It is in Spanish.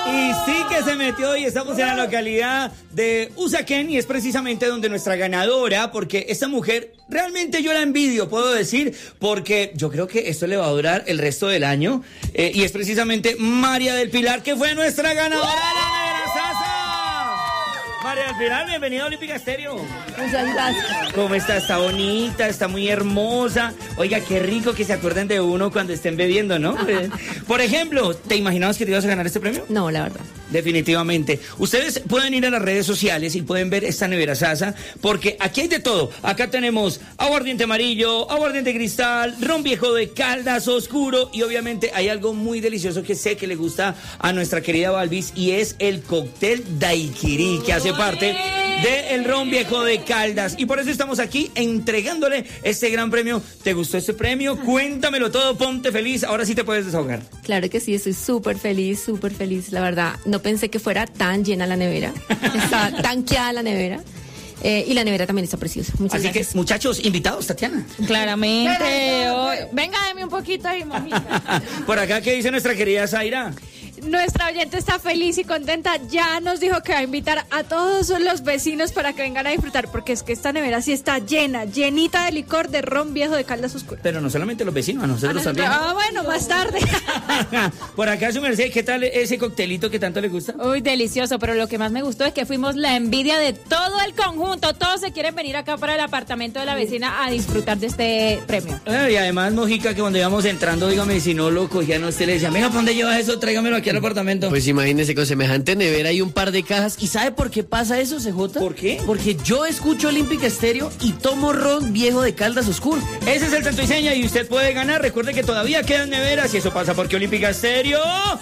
Y sí que se metió y estamos en la localidad de Usaquén y es precisamente donde nuestra ganadora, porque esta mujer realmente yo la envidio, puedo decir, porque yo creo que esto le va a durar el resto del año y es precisamente María del Pilar, que fue nuestra ganadora de la Nevera Sasa. María del Pilar, bienvenida a Olímpica Estéreo. Muchas gracias. ¿Cómo está? Está bonita, está muy hermosa. Oiga, qué rico que se acuerden de uno cuando estén bebiendo, ¿no? Por ejemplo, ¿te imaginabas que te ibas a ganar este premio? No, la verdad. Definitivamente. Ustedes pueden ir a las redes sociales y pueden ver esta Nevera Sasa, porque aquí hay de todo. Acá tenemos aguardiente amarillo, aguardiente cristal, ron viejo de Caldas oscuro y obviamente hay algo muy delicioso que sé que le gusta a nuestra querida Balvis y es el cóctel daiquiri, que hace parte del ron viejo de Caldas. Y por eso estamos aquí entregándole este gran premio. ¿Te gustó este premio? Cuéntamelo todo, ponte feliz. Ahora sí te puedes desahogar. Claro que sí, estoy súper feliz, la verdad. No pensé que fuera tan llena la nevera. Está tanqueada la nevera. Y la nevera también está preciosa. Muchas gracias. Así que, muchachos, invitados, Tatiana. Claramente. Venga, deme un poquito ahí, mamita. Por acá, ¿qué dice nuestra querida Zaira? Nuestra oyente está feliz y contenta. Ya nos dijo que va a invitar a todos los vecinos para que vengan a disfrutar, porque es que esta nevera sí está llena, llenita de licor de ron viejo de Caldas oscuro. Pero no solamente los vecinos, a nosotros también. Ah, bueno, más tarde. Por acá, su merced, ¿qué tal ese coctelito que tanto le gusta? Uy, delicioso, pero lo que más me gustó es que fuimos la envidia de todo el conjunto. Todos se quieren venir acá para el apartamento de la vecina a disfrutar de este premio. Y además, Mojica, que cuando íbamos entrando, dígame, si no lo cogían, usted le decía, venga, ¿para dónde llevas eso? Tráigamelo aquí al apartamento. Pues imagínese, con semejante nevera y un par de cajas. ¿Y sabe por qué pasa eso, CJ? ¿Por qué? Porque yo escucho Olímpica Estéreo y tomo ron viejo de Caldas oscuro. Ese es el santo y seña y usted puede ganar. Recuerde que todavía quedan neveras y eso pasa porque Olímpica Estéreo...